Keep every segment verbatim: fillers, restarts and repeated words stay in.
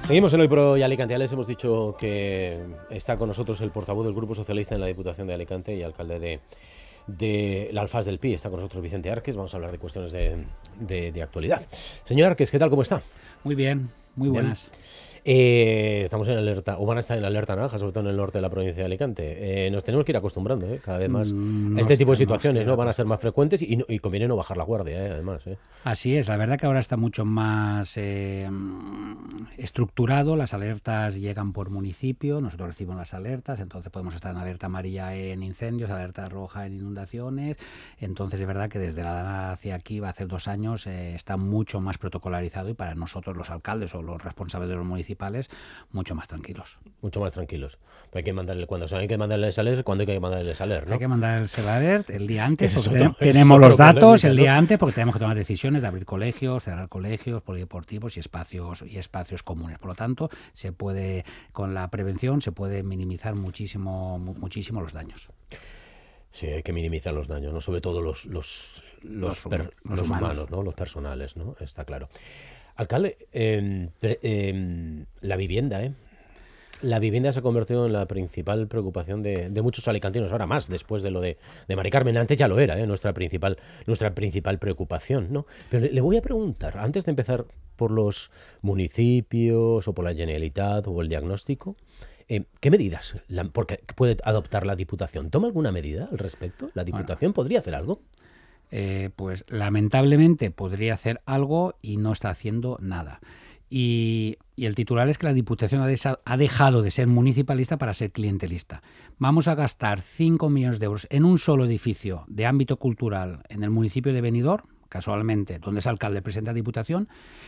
Seguimos en Hoy por Hoy Alicante. Ya les hemos dicho que está con nosotros el portavoz del Grupo Socialista en la Diputación de Alicante y alcalde de, de la Alfaz del Pi. Está con nosotros Vicente Arques. Vamos a hablar de cuestiones de, de, de actualidad. Señor Arques, ¿qué tal? ¿Cómo está? Muy bien, muy buenas. Bien. Eh, estamos en alerta, o van a estar en alerta naranja, sobre todo en el norte de la provincia de Alicante. Eh, nos tenemos que ir acostumbrando, ¿eh? Cada vez más Mm, a este tipo de tenemos situaciones, que- ¿no? Van a ser más frecuentes y, no- y conviene no bajar la guardia, ¿eh? Además, ¿eh? Así es, la verdad que ahora está mucho más eh, estructurado, las alertas llegan por municipio, nosotros recibimos las alertas, entonces podemos estar en alerta amarilla en incendios, alerta roja en inundaciones, entonces es verdad que desde la Dana hacia aquí, va a hacer dos años, eh, está mucho más protocolarizado y para nosotros los alcaldes o los responsables de los municipales, mucho más tranquilos. Mucho más tranquilos. Hay que mandarle, cuando se hay que mandarle saler, cuando hay que mandarle saler, ¿no? Hay que mandar el alert el día antes, Ese es porque otro- ten- ese es tenemos otro los datos polémica, el ¿no? día antes, porque tenemos que tomar decisiones de abrir colegios, cerrar colegios, polideportivos y espacios y espacios comunes. Por lo tanto, se puede, con la prevención, se puede minimizar muchísimo, mu- muchísimo los daños. Sí, hay que minimizar los daños, ¿no? Sobre todo los, los, los, Los hum- per- los los humanos. humanos, ¿no? Los personales, ¿no? Está claro. Alcalde, eh, pre- eh, la vivienda, ¿eh? La vivienda se ha convertido en la principal preocupación de, de muchos alicantinos, ahora más, después de lo de, de Mari Carmen. Antes ya lo era, ¿eh? Nuestra principal, nuestra principal preocupación, ¿no? Pero le, le voy a preguntar, antes de empezar por los municipios o por la Generalitat o el diagnóstico, eh, ¿qué medidas la- porque puede adoptar la Diputación? ¿Toma alguna medida al respecto? ¿La Bueno, Diputación podría hacer algo? eh, pues lamentablemente podría hacer algo y no está haciendo nada. Y, y el titular es que la Diputación ha, desa- ha dejado de ser municipalista para ser clientelista. Vamos a gastar cinco millones de euros en un solo edificio de ámbito cultural en el municipio de Benidorm, casualmente, donde es alcalde el presidente de la Diputación,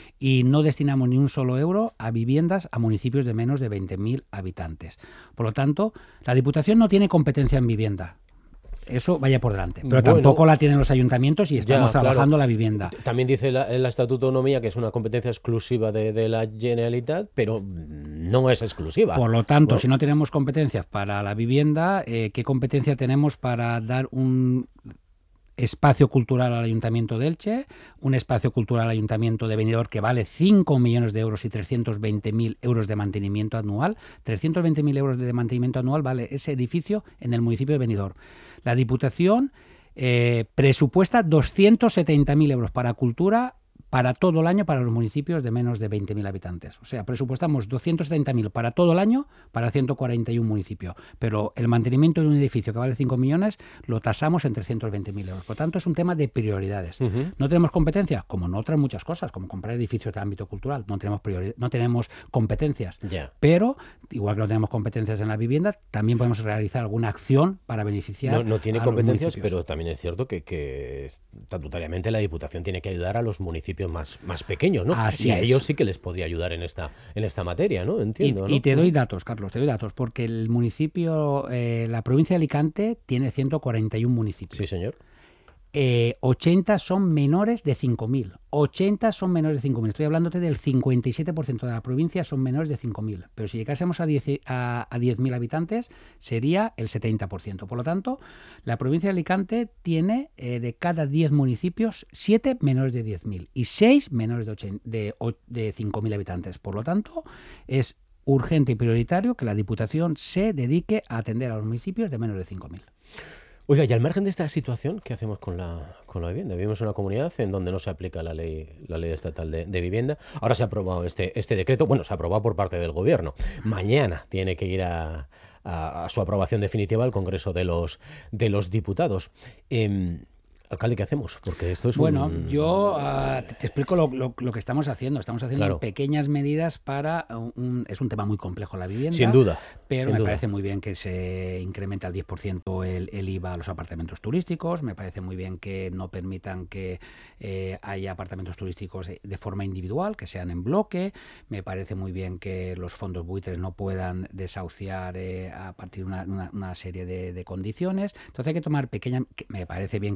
y no destinamos ni un solo euro a viviendas a municipios de menos de veinte mil habitantes. Por lo tanto, la Diputación no tiene competencia en vivienda. Eso vaya por delante. Pero Bueno, tampoco la tienen los ayuntamientos y ya, estamos claro. trabajando la vivienda. También dice la- el Estatuto de Autonomía que es una competencia exclusiva de, de la Generalitat, pero no es exclusiva. Por lo tanto, Bueno, si no tenemos competencias para la vivienda, eh, ¿qué competencia tenemos para dar un espacio cultural al Ayuntamiento de Elche, un espacio cultural al Ayuntamiento de Benidorm que vale cinco millones de euros y trescientos veinte mil euros de mantenimiento anual? trescientos veinte mil euros de mantenimiento anual vale ese edificio en el municipio de Benidorm. La Diputación eh, presupuesta doscientos setenta mil euros para cultura para todo el año para los municipios de menos de veinte mil habitantes. O sea, presupuestamos doscientos setenta mil para todo el año para ciento cuarenta y uno municipios. Pero el mantenimiento de un edificio que vale cinco millones lo tasamos en trescientos veinte mil euros. Por tanto, es un tema de prioridades. ujú. ¿No tenemos competencia? Como en otras muchas cosas, como comprar edificios de ámbito cultural. No tenemos, priori- no tenemos competencias. Ya. Pero, igual que no tenemos competencias en la vivienda, también podemos realizar alguna acción para beneficiar No, no tiene a los competencias, municipios. pero también es cierto que, que estatutariamente la Diputación tiene que ayudar a los municipios más, más pequeños, ¿no? Así Y a es. ellos sí que les podría ayudar en esta, en esta materia, ¿no? Y, Entiendo, y ¿no? te doy datos, Carlos, te doy datos, porque el municipio, eh, la provincia de Alicante tiene ciento cuarenta y uno municipios. Sí, señor. Eh, ochenta son menores de cinco mil. ochenta son menores de cinco mil. Estoy hablándote del cincuenta y siete por ciento de la provincia son menores de cinco mil. Pero si llegásemos a diez a, a diez mil habitantes, sería el setenta por ciento. Por lo tanto, la provincia de Alicante tiene eh, de cada diez municipios, siete menores de diez mil y seis menores de, ochen- de, o- de cinco mil habitantes. Por lo tanto, es urgente y prioritario que la Diputación se dedique a atender a los municipios de menos de cinco mil. Oiga, y al margen de esta situación, ¿qué hacemos con la, con la vivienda? Vivimos en una comunidad en donde no se aplica la ley, la ley estatal de, de vivienda. Ahora se ha aprobado este, este decreto, bueno, se ha aprobado por parte del gobierno. Mañana tiene que ir a, a- a su aprobación definitiva al Congreso de los, de los Diputados. Em, alcalde, ¿qué hacemos? Porque esto es Bueno, un... yo ah, te, te explico lo, lo- lo que estamos haciendo. Estamos haciendo Claro. pequeñas medidas para un... Es un tema muy complejo la vivienda. Sin duda, Pero sin me duda. parece muy bien que se incremente al diez por ciento el, el I V A a los apartamentos turísticos. Me parece muy bien que no permitan que eh, haya apartamentos turísticos de, de forma individual, que sean en bloque. Me parece muy bien que los fondos buitres no puedan desahuciar eh, a partir de una, una- una serie de, de condiciones. Entonces hay que tomar pequeñas... Me parece bien que los... eh,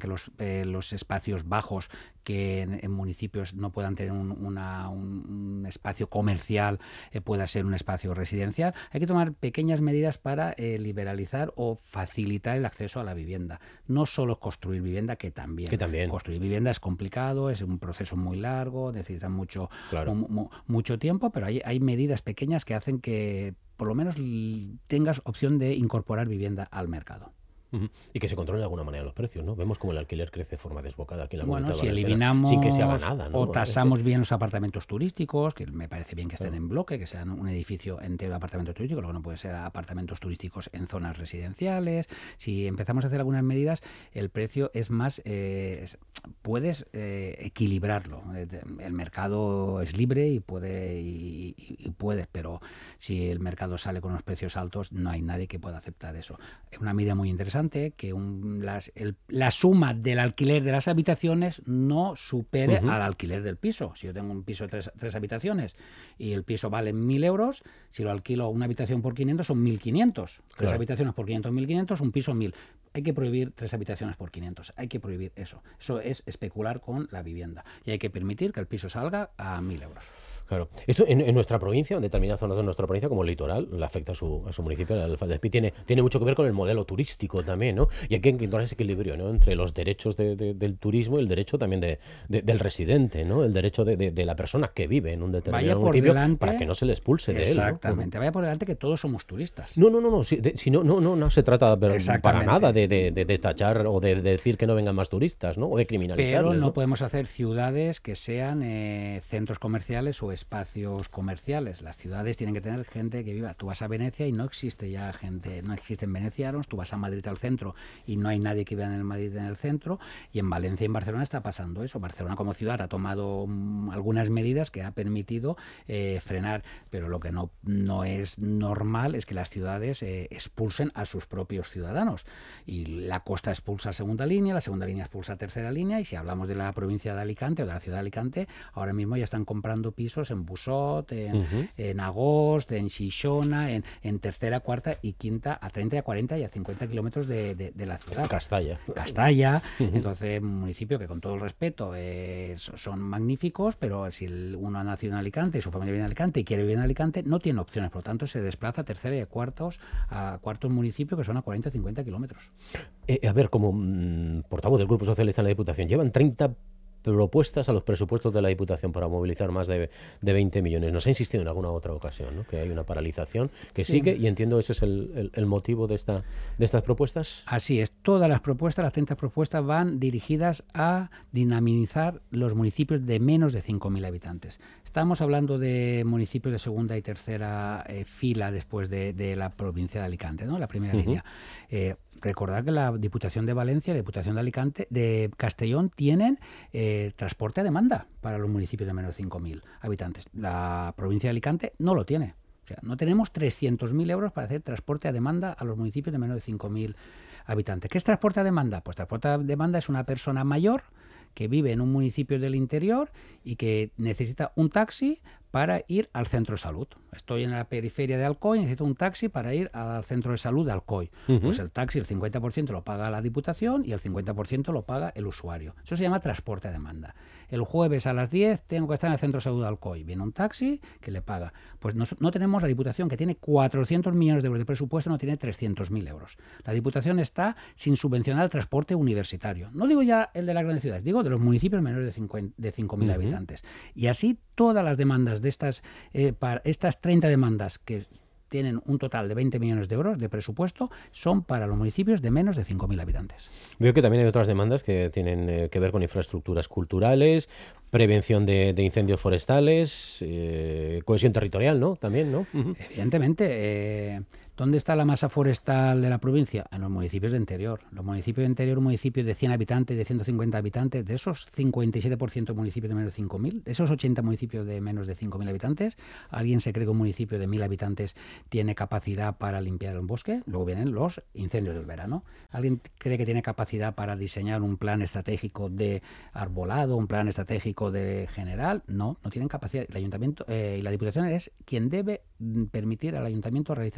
eh, los espacios bajos que en, en municipios no puedan tener un, una, un, un espacio comercial, eh, pueda ser un espacio residencial. Hay que tomar pequeñas medidas para eh, liberalizar o facilitar el acceso a la vivienda. No solo construir vivienda, que también. Que también. Construir vivienda es complicado, es un proceso muy largo, necesita mucho, Claro. mu, mu, mucho tiempo, pero hay, hay medidas pequeñas que hacen que por lo menos tengas opción de incorporar vivienda al mercado. Uh-huh. Y que se controlen de alguna manera los precios, ¿no? Vemos como el alquiler crece de forma desbocada aquí en la Bueno, Comunidad si Valenciana, eliminamos sin que se haga nada, ¿no? o tasamos bien los apartamentos turísticos, que me parece bien que estén Claro. en bloque, que sean un edificio entero de apartamentos turísticos, lo que no puede ser apartamentos turísticos en zonas residenciales. Si empezamos a hacer algunas medidas, el precio es más, eh, es, puedes eh, equilibrarlo. El mercado es libre y puede y, y puedes, pero si el mercado sale con unos precios altos, no hay nadie que pueda aceptar eso. Es una medida muy interesante que un, las, el, la suma del alquiler de las habitaciones no supere uh-huh. al alquiler del piso. Si yo tengo un piso de tres, tres habitaciones y el piso vale mil euros, si lo alquilo una habitación por quinientos son mil quinientos. Claro. Tres habitaciones por quinientos, mil quinientos, un piso mil. Hay que prohibir tres habitaciones por quinientos. Hay que prohibir eso. Eso es especular con la vivienda. Y hay que permitir que el piso salga a mil euros. Claro. Esto en, en nuestra provincia, en determinadas zonas de nuestra provincia, como el litoral, le afecta a su, a su municipio. El Valdespí tiene, tiene mucho que ver con el modelo turístico también, ¿no? Y hay que encontrar ese equilibrio, ¿no? Entre los derechos de, de, del turismo y el derecho también de, de, del residente, ¿no? El derecho de, de, de la persona que vive en un determinado municipio delante, para que no se le expulse de él. Exactamente. ¿no? Vaya por delante que todos somos turistas. No, no, no, no. Si, de, si no, no, no, no se trata pero, para nada de, de, de, de tachar o de, de decir que no vengan más turistas, ¿no? O de criminalizarles. Pero no, ¿no? podemos hacer ciudades que sean eh, centros comerciales o espacios comerciales. Las ciudades tienen que tener gente que viva. Tú vas a Venecia y no existe ya gente, no existen venecianos. Tú vas a Madrid al centro y no hay nadie que viva en el Madrid en el centro. Y en Valencia y en Barcelona está pasando eso. Barcelona como ciudad ha tomado um, algunas medidas que ha permitido eh, frenar, pero lo que no, no es normal es que las ciudades eh, expulsen a sus propios ciudadanos. Y la costa expulsa a segunda línea, la segunda línea expulsa a tercera línea, y si hablamos de la provincia de Alicante o de la ciudad de Alicante, ahora mismo ya están comprando pisos en Busot, en, uh-huh. en Agost, en Xixona, en, en tercera, cuarta y quinta, a treinta, a cuarenta y a cincuenta kilómetros de, de, de la ciudad. Castalla. Castalla, uh-huh. Entonces un municipio que con todo el respeto eh, son magníficos, pero si el, uno ha nacido en Alicante y su familia vive en Alicante y quiere vivir en Alicante, no tiene opciones, por lo tanto se desplaza a tercera y a cuartos, a cuartos municipios que son a cuarenta, cincuenta kilómetros. Eh, a ver, como mmm, portavoz del Grupo Socialista en la Diputación, llevan treinta propuestas a los presupuestos de la Diputación para movilizar más de, de veinte millones. Nos ha insistido en alguna otra ocasión, ¿no? Que hay una paralización que sí. sigue, y entiendo ese es el, el, el motivo de, esta, de estas propuestas. Así es. Todas las propuestas, las treinta propuestas, van dirigidas a dinamizar los municipios de menos de cinco mil habitantes. Estamos hablando de municipios de segunda y tercera eh, fila después de, de la provincia de Alicante, ¿no? La primera uh-huh. línea. Eh, recordar que la Diputación de Valencia y la Diputación de Alicante, de Castellón, tienen eh, transporte a demanda para los municipios de menos de cinco mil habitantes. La provincia de Alicante no lo tiene. O sea, no tenemos trescientos mil euros para hacer transporte a demanda a los municipios de menos de cinco mil habitantes. ¿Qué es transporte a demanda? Pues transporte a demanda es una persona mayor que vive en un municipio del interior y que necesita un taxi para ir al centro de salud. Estoy en la periferia de Alcoy, necesito un taxi para ir al centro de salud de Alcoy. Uh-huh. Pues el taxi, el cincuenta por ciento lo paga la Diputación y el cincuenta por ciento lo paga el usuario. Eso se llama transporte a demanda. El jueves a las diez tengo que estar en el centro de salud de Alcoy. Viene un taxi que le paga. Pues no, no tenemos la Diputación, que tiene cuatrocientos millones de euros de presupuesto, no tiene trescientos mil euros. La Diputación está sin subvencionar el transporte universitario. No digo ya el de las grandes ciudades, digo de los municipios menores de cinco mil uh-huh. habitantes. Y así todas las demandas de estas, eh, para estas treinta demandas que tienen un total de veinte millones de euros de presupuesto, son para los municipios de menos de cinco mil habitantes. Veo que también hay otras demandas que tienen eh, que ver con infraestructuras culturales, prevención de, de incendios forestales, eh, cohesión territorial, ¿no? También, ¿no? Uh-huh. Evidentemente. Eh, ¿Dónde está la masa forestal de la provincia? En los municipios de interior. Los municipios de interior, municipios de cien habitantes, de ciento cincuenta habitantes, de esos cincuenta y siete por ciento municipios de menos de cinco mil, de esos ochenta municipios de menos de cinco mil habitantes, ¿alguien se cree que un municipio de mil habitantes tiene capacidad para limpiar el bosque? Luego vienen los incendios del verano. ¿Alguien cree que tiene capacidad para diseñar un plan estratégico de arbolado, un plan estratégico de general? No, no tienen capacidad. El ayuntamiento eh, y la Diputación es quien debe permitir al ayuntamiento realizar esos planes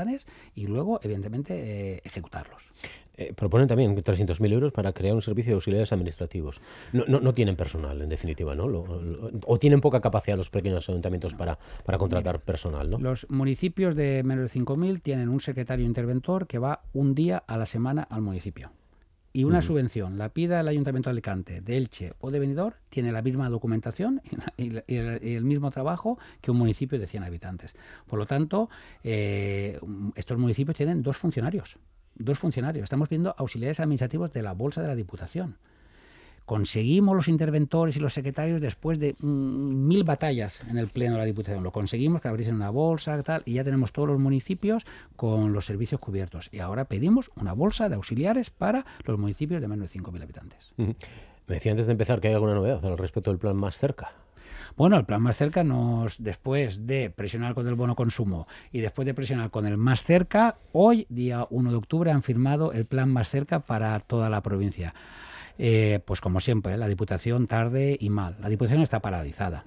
planes y luego, evidentemente, eh, ejecutarlos. Eh, proponen también trescientos mil euros para crear un servicio de auxiliares administrativos. No, no, no tienen personal, en definitiva, ¿no? Lo, lo, o tienen poca capacidad los pequeños ayuntamientos para, para contratar Mira, personal, ¿no? Los municipios de menos de cinco mil tienen un secretario interventor que va un día a la semana al municipio. Y una uh-huh. subvención, la pida el Ayuntamiento de Alicante, de Elche o de Benidorm, tiene la misma documentación y, la, y, el, y el mismo trabajo que un municipio de cien habitantes. Por lo tanto, eh, estos municipios tienen dos funcionarios. Dos funcionarios. Estamos viendo auxiliares administrativos de la bolsa de la Diputación. Conseguimos los interventores y los secretarios después de mm, mil batallas en el Pleno de la Diputación. Lo conseguimos que abriesen una bolsa tal, y ya tenemos todos los municipios con los servicios cubiertos. Y ahora pedimos una bolsa de auxiliares para los municipios de menos de cinco mil habitantes. Uh-huh. Me decía antes de empezar que hay alguna novedad al respecto del plan Más Cerca. Bueno, el plan Más Cerca nos, después de presionar con el bono consumo y después de presionar con el Más Cerca, hoy, día uno de octubre, han firmado el plan Más Cerca para toda la provincia. Eh, pues como siempre, ¿eh? La Diputación tarde y mal. La Diputación está paralizada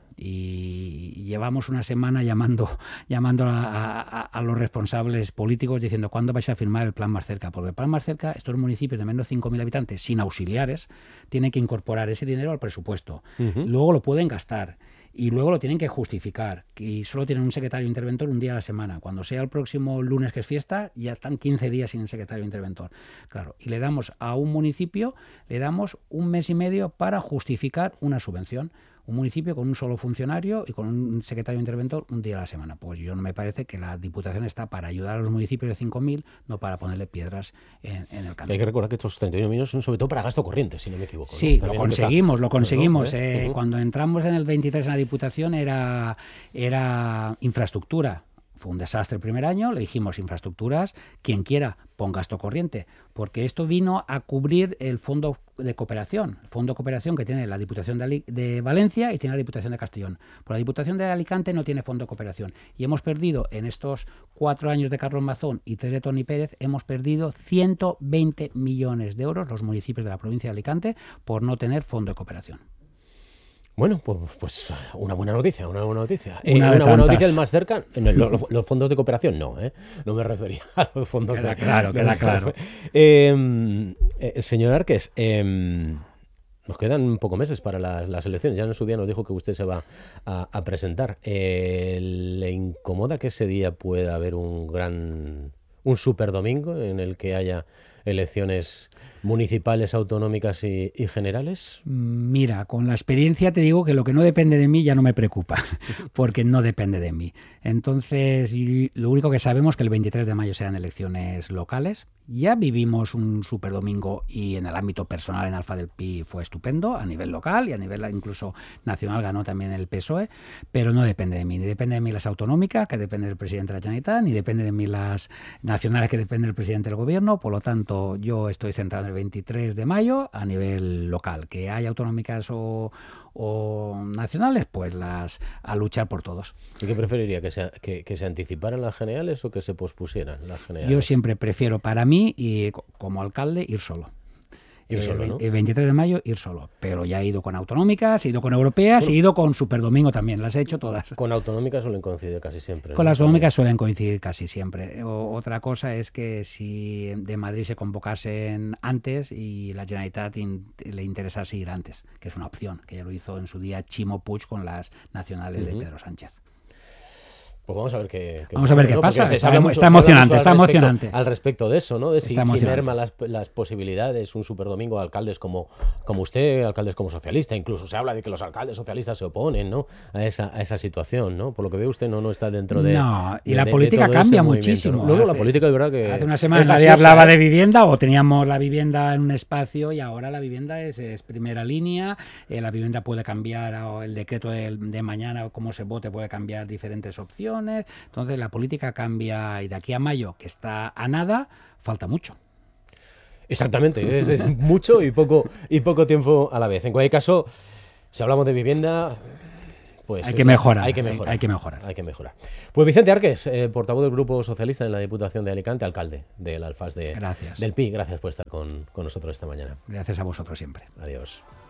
y llevamos una semana llamando, llamando a, a, a los responsables políticos diciendo ¿cuándo vais a firmar el plan Más Cerca? Porque el plan Más Cerca, estos municipios de menos de cinco mil habitantes sin auxiliares tienen que incorporar ese dinero al presupuesto. Uh-huh. Luego lo pueden gastar. Y luego lo tienen que justificar. Y solo tienen un secretario interventor un día a la semana. Cuando sea el próximo lunes que es fiesta, ya están quince días sin el secretario interventor. Claro, y le damos a un municipio, le damos un mes y medio para justificar una subvención. Un municipio con un solo funcionario y con un secretario interventor un día a la semana. Pues yo no me parece que la Diputación está para ayudar a los municipios de cinco mil, no para ponerle piedras en, en el camino. Hay que recordar que estos treinta y uno millones son sobre todo para gasto corriente, si no me equivoco. Sí, ¿no? lo conseguimos, lo conseguimos. ¿no? Eh, uh-huh. Cuando entramos en el veintitrés en la Diputación era, era infraestructura. Fue un desastre el primer año, le dijimos infraestructuras, quien quiera, pon gasto corriente, porque esto vino a cubrir el fondo de cooperación, el fondo de cooperación que tiene la Diputación de, Ali- de Valencia y tiene la Diputación de Castellón. Por la Diputación de Alicante no tiene fondo de cooperación y hemos perdido en estos cuatro años de Carlos Mazón y tres de Toni Pérez, hemos perdido ciento veinte millones de euros los municipios de la provincia de Alicante por no tener fondo de cooperación. Bueno, pues, pues una buena noticia, una buena noticia. Una, eh, una buena noticia, el Más Cerca, no, los, los fondos de cooperación no, ¿eh? No me refería a los fondos queda de... Claro, de, queda de, claro. Eh, eh, señor Arques, eh, nos quedan pocos meses para las, las elecciones. Ya en su día nos dijo que usted se va a, a presentar. Eh, ¿Le incomoda que ese día pueda haber un gran... un super domingo en el que haya elecciones municipales, autonómicas y, y generales? Mira, con la experiencia te digo que lo que no depende de mí ya no me preocupa, porque no depende de mí. Entonces, lo único que sabemos es que el veintitrés de mayo serán elecciones locales. Ya vivimos un superdomingo y en el ámbito personal en Alfa del Pi fue estupendo, a nivel local y a nivel incluso nacional ganó también el P S O E, pero no depende de mí. Ni depende de mí las autonómicas, que depende del presidente de la Generalitat, ni depende de mí las nacionales, que depende del presidente del gobierno. Por lo tanto, yo estoy centrado en el veintitrés de mayo a nivel local. Que haya autonómicas o, o nacionales, pues las a luchar por todos. ¿Y qué preferiría? ¿Que se, que, que se anticiparan las generales o que se pospusieran las generales? Yo siempre prefiero para mí y como alcalde ir solo. Ir eh, solo, ¿no? El veintitrés de mayo ir solo, pero ya he ido con autonómicas, he ido con europeas, bueno, he ido con superdomingo también, las he hecho todas. Con autonómicas suelen coincidir casi siempre. Con ¿no? las autonómicas suelen coincidir casi siempre. O, otra cosa es que si de Madrid se convocasen antes y la Generalitat in, le interesase ir antes, que es una opción, que ya lo hizo en su día Chimo Puig con las nacionales uh-huh. de Pedro Sánchez. Pues vamos a ver qué, qué vamos pasa, a ver qué ¿no? pasa. Está, está, está emocionante, está al emocionante. Respecto, al respecto de eso, ¿no? De si, si merma las, las posibilidades un superdomingo de alcaldes como, como usted, alcaldes como socialista. Incluso se habla de que los alcaldes socialistas se oponen, ¿no? A esa, a esa situación, ¿no? Por lo que ve usted no, no está dentro de... No, y de, la de, política de cambia movimiento, muchísimo. ¿no? No, no, la política es verdad que... Hace una semana nadie hablaba de vivienda o teníamos la vivienda en un espacio y ahora la vivienda es, es primera línea. Eh, la vivienda puede cambiar, o el decreto de, de mañana, cómo se vote, puede cambiar diferentes opciones. Entonces la política cambia y de aquí a mayo, que está a nada, falta mucho. Exactamente, es, es mucho y poco, y poco tiempo a la vez. En cualquier caso, si hablamos de vivienda... Pues hay, que mejorar, hay que mejorar. Hay, hay que mejorar. Hay que mejorar. Pues Vicente Arques, eh, portavoz del Grupo Socialista en la Diputación de Alicante, alcalde del Alfaz de, del Pi. Gracias por estar con, con nosotros esta mañana. Gracias a vosotros siempre. Adiós.